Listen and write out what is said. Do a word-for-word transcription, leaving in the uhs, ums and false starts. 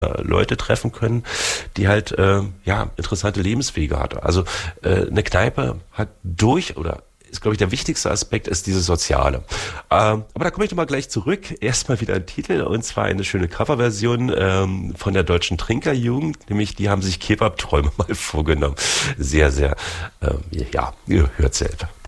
äh, Leute treffen können, die halt äh, ja interessante Lebenswege hat. Also äh, eine Kneipe hat durch oder ist, glaube ich, der wichtigste Aspekt ist dieses Soziale. Ähm, aber da komme ich nochmal gleich zurück. Erstmal wieder ein Titel, und zwar eine schöne Coverversion ähm, von der Deutschen Trinkerjugend, nämlich die haben sich Kebab-Träume mal vorgenommen. Sehr, sehr, ähm, ja, ihr hört selber.